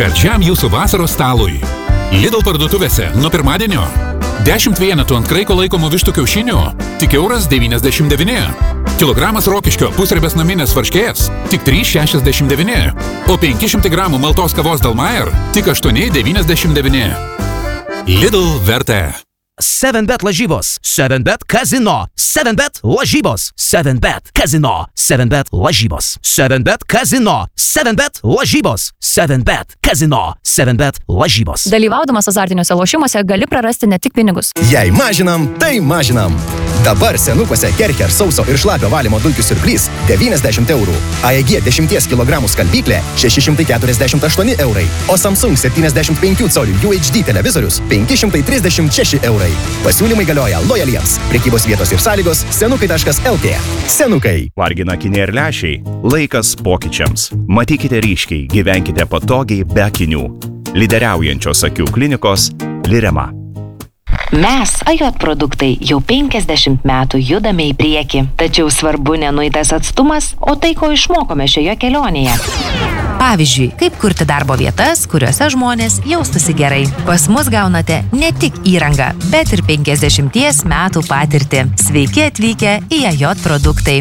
Gardžiam jūsų vasaros stalui. Lidl parduotuvėse nuo pirmadienio 10 vienetų ant kraiko laikomų vištų kiaušinių tik €1,99. Kilogramas rokiškio pusriebės naminės varškės tik €3,69. O 500 gramų maltos kavos Dalmayer tik €8,99. Lidl vertė. 7bet lažybos, 7bet kazino, 7bet lažybos, 7bet kazino, 7bet lažybos, 7bet kazino, 7bet lažybos, 7bet kazino, 7bet lažybos. Dalyvaudamas azartiniuose lošimuose gali prarasti ne tik pinigus. Jei mažinam, tai mažinam. Dabar senukuose Kercher sauso ir šlapio valymo dulkių siurblys 90 eurų, AEG 10 kg skalbyklė 648 eurai, o Samsung 75 colių UHD televizorius 536 eurai. Pasiūlymai galioja lojaliems. Prekybos vietos ir sąlygos senukai.lt. Senukai. Vargina akiniai ir lęšiai. Laikas pokyčiams. Matykite ryškiai, gyvenkite patogiai be akinių. Lyderiaujančios akių klinikos Lirema. Mes, AJOT produktai, jau 50 metų judame į priekį. Tačiau svarbu nenueitas atstumas, o tai, ko išmokome šioje kelionėje. Pavyzdžiui, kaip kurti darbo vietas, kuriuose žmonės jaustųsi gerai. Pas mus gaunate ne tik įrangą, bet ir 50 metų patirtį. Sveiki atvykę į AJOT produktai.